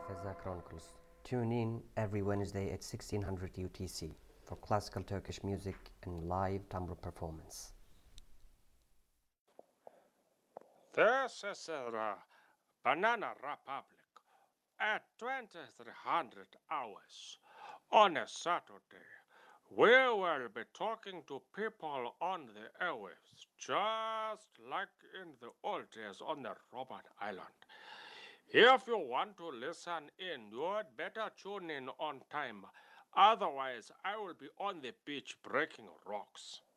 Feza Chronicles. Tune in every Wednesday at 1600 UTC for classical Turkish music and live tambour performance. This is the Banana Republic at 2300 hours on a Saturday. We will be talking to people on the airwaves, just like in the old days on the Robert Island. If you want to listen in, you'd better tune in on time. Otherwise, I will be on the beach breaking rocks.